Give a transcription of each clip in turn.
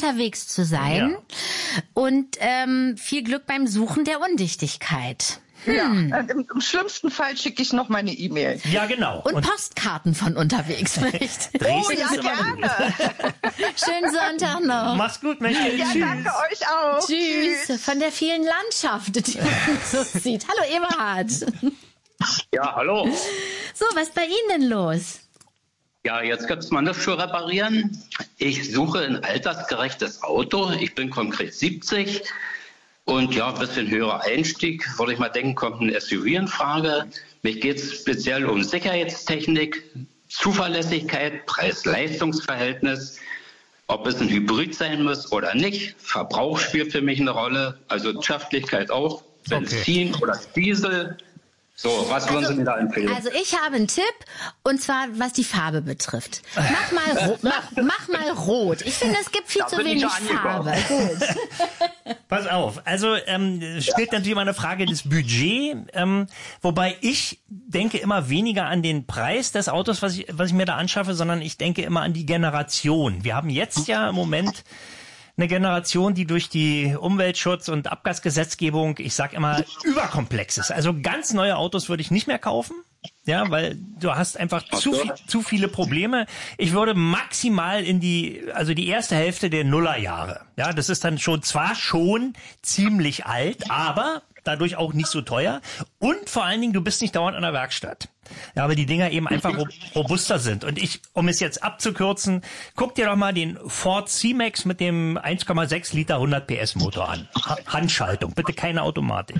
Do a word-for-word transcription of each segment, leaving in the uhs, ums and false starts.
unterwegs zu sein. Ja. Und ähm, viel Glück beim Suchen der Undichtigkeit. Hm. Ja, im, im schlimmsten Fall schicke ich noch meine E-Mail. Ja, genau. Und, und Postkarten von unterwegs. Vielleicht. Oh ja, gerne. Schönen Sonntag noch. Mach's gut, Mensch. Ja, Tschüss. danke euch auch. Tschüss. Tschüss. Von der vielen Landschaft, die man so sieht. Hallo Eberhard. Ja, hallo. So, was ist bei Ihnen denn los? Ja, jetzt gibt's mal nichts zu reparieren. Ich suche ein altersgerechtes Auto. Ich bin konkret siebzig. Und ja, ein bisschen höherer Einstieg, würde ich mal denken, kommt ein S U V in Frage. Mich geht es speziell um Sicherheitstechnik, Zuverlässigkeit, Preis-Leistungs-Verhältnis, ob es ein Hybrid sein muss oder nicht. Verbrauch spielt für mich eine Rolle, also Wirtschaftlichkeit auch, Benzin Okay. oder Diesel. So, was würden Sie mir da empfehlen? Also ich habe einen Tipp, und zwar was die Farbe betrifft. Mach mal, ro- mach, mach mal rot. Ich finde, es gibt viel Da zu bin ich wenig ja angekommen. Farbe. Gut. Pass auf, also ähm, es spielt natürlich immer eine Frage des Budgets, ähm, wobei ich denke immer weniger an den Preis des Autos, was ich, was ich mir da anschaffe, sondern ich denke immer an die Generation. Wir haben jetzt ja im Moment eine Generation, die durch die Umweltschutz- und Abgasgesetzgebung, ich sag immer, überkomplex ist. Also ganz neue Autos würde ich nicht mehr kaufen. Ja, weil du hast einfach zu viel, zu viele Probleme. Ich würde maximal in die, also die erste Hälfte der Nullerjahre. Ja, das ist dann schon zwar schon ziemlich alt, aber dadurch auch nicht so teuer. Und vor allen Dingen, du bist nicht dauernd an der Werkstatt. Ja, weil die Dinger eben einfach ro- robuster sind. Und ich, um es jetzt abzukürzen, guck dir doch mal den Ford C-Max mit dem eins Komma sechs Liter hundert P S Motor an. Ha- Handschaltung, bitte keine Automatik.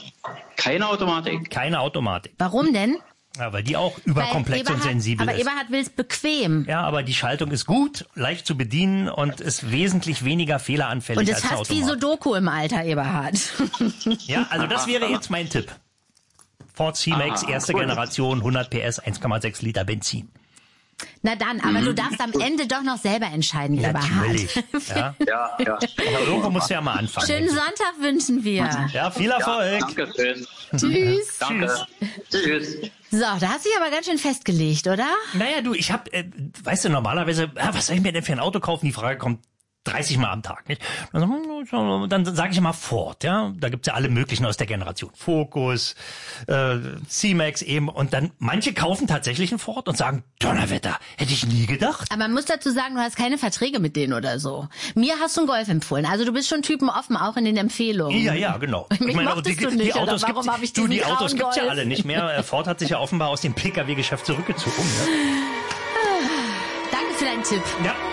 Keine Automatik. Keine Automatik. Warum denn? Ja, weil die auch überkomplex Weil und Eberhard- sensibel aber ist. Eberhard will es bequem. Ja, aber die Schaltung ist gut, leicht zu bedienen und ist wesentlich weniger fehleranfällig Und als es der fast wie Automat. Sudoku im Alter, Eberhard. Ja, also das wäre jetzt mein Tipp. Ford C-Max, Ah, erste cool. Generation, hundert P S, eins Komma sechs Liter Benzin. Na dann, aber du darfst am Ende doch noch selber entscheiden, Eberhard. Natürlich. Ja. Ja, ja. Aber irgendwo musst du ja mal anfangen. Schönen Sonntag wünschen wir. Ja, viel Erfolg. Danke schön. Tschüss. Danke. Tschüss. So, da hast du dich aber ganz schön festgelegt, oder? Naja, du, ich hab, äh, weißt du, normalerweise, ah, was soll ich mir denn für ein Auto kaufen? Die Frage kommt dreißig Mal am Tag, nicht? Dann, dann sage ich immer Ford, ja. Da gibt's ja alle möglichen aus der Generation. Focus, äh, C-Max eben. Und dann, manche kaufen tatsächlich einen Ford und sagen, Donnerwetter, hätte ich nie gedacht. Aber man muss dazu sagen, du hast keine Verträge mit denen oder so. Mir hast du einen Golf empfohlen. Also du bist schon typenoffen, auch in den Empfehlungen. Ja, ja, genau. Mich aber mochtest die, du nicht, die Autos oder warum gibt's, hab ich du, diesen die Autos grauen gibt's ja Golf? alle nicht mehr. Äh, Ford hat sich ja offenbar aus dem Pkw-Geschäft zurückgezogen. Ne? Danke für deinen Tipp. Ja.